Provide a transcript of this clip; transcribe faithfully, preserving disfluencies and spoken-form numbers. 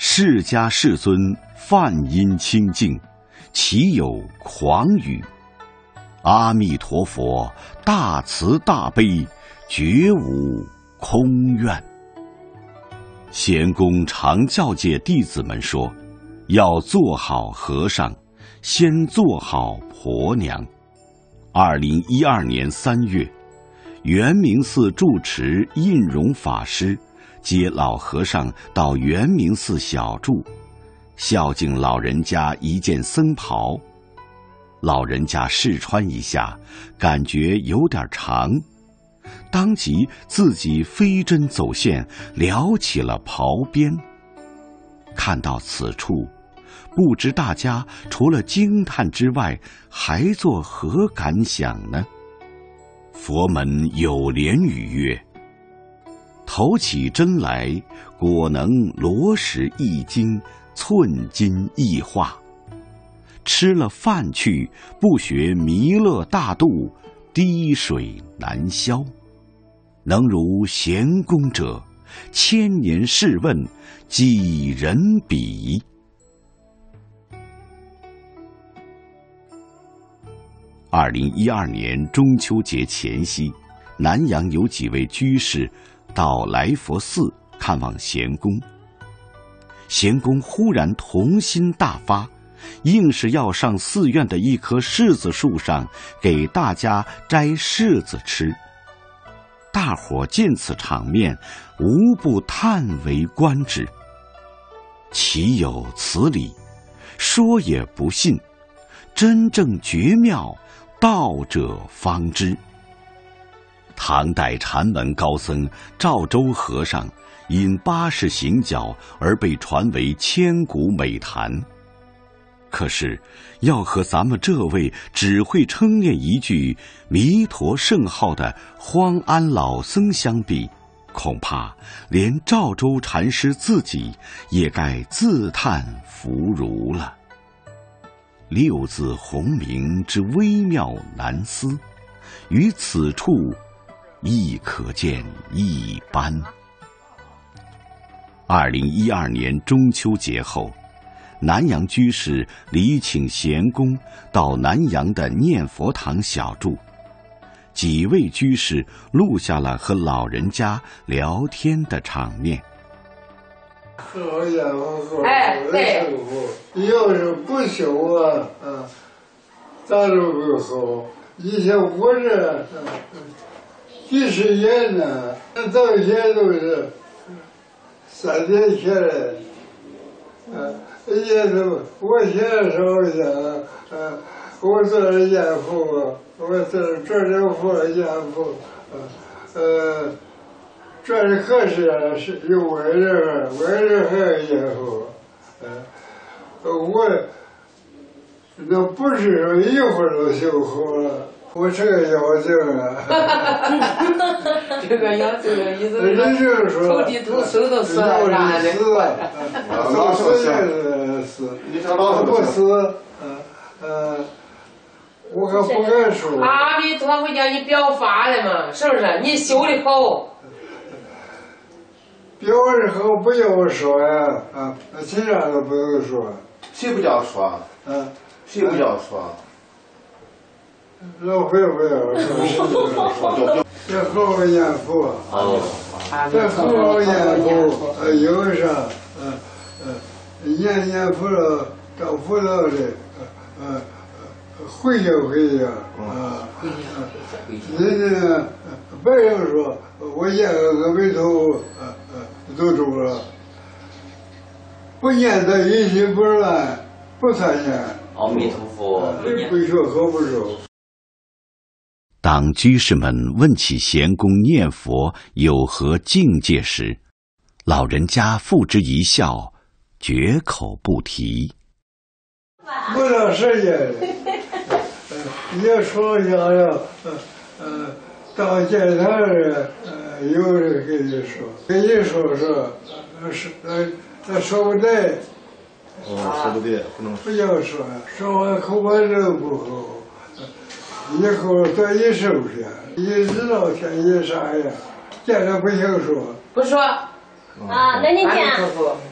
释迦世尊梵音清净，岂有狂语？阿弥陀佛，大慈大悲，绝无空愿。贤公常教诫弟子们说，要做好和尚，先做好婆娘。二零一二年三月，圆明寺住持印容法师接老和尚到圆明寺小住，孝敬老人家一件僧袍。老人家试穿一下，感觉有点长，当即自己飞针走线撩起了袍边。看到此处，不知大家除了惊叹之外，还作何感想呢？佛门有莲语曰：头起针来，果能罗石一斤，寸金一化。吃了饭去，不学弥勒大度，滴水难消。能如贤公者，千年试问，几人比？二零一二年中秋节前夕，南阳有几位居士到来佛寺看望贤公。贤公忽然童心大发，硬是要上寺院的一棵柿子树上给大家摘柿子吃。大伙见此场面，无不叹为观止。岂有此理？说也不信，真正绝妙，道者方知。唐代禅门高僧赵州和尚因八十行脚而被传为千古美谈。可是要和咱们这位只会称念一句弥陀圣号的荒安老僧相比，恐怕连赵州禅师自己也该自叹弗如了。六字洪名之微妙难思，于此处亦可见一斑。二零一二年中秋节后，南阳居士礼请贤公到南阳的念佛堂小住，几位居士录下了和老人家聊天的场面。 喝烟喝哎，对，要是不修啊，啊，咱都不好。以前我这几十年呢，早些都是三点起来，啊。也是，我现在烧香，呃，我这烟壶，我这这点壶烟壶，呃，这里可是是有外人，外人还有烟壶，呃，我那不是说一会儿就修好了，我这个妖精啊， 这个妖精的意思是说， 投地图手都死了，啥的， 老死也死，老不死，嗯呃，我可不敢说。 阿弥陀佛叫你表法了嘛，是不是？你修的好。 表的好不要我说呀，啊，那其他都不用说。 谁不叫说？ 嗯， 谁不叫说？ 老会不要说，这好好念佛，这好好念佛，呃，有啥，呃呃，念念佛了，到佛道里，呃呃，回家回家，啊，人家别人说我念个阿弥陀佛，呃呃，都中了，不念他一心不乱，不参念。 阿弥陀佛， 不说和不说。 当居士们问起贤公念佛有何境界时，老人家付之一笑，绝口不提。 不到时间，你要说想要，呃呃，到见他人，呃，有人跟你说，跟你说说，呃是呃他说不对。 哦，说不对，不能不要说，说完口把肉不好。以后多一收拾，一知道天意啥样，见了不行说。 不说。 啊，那你讲。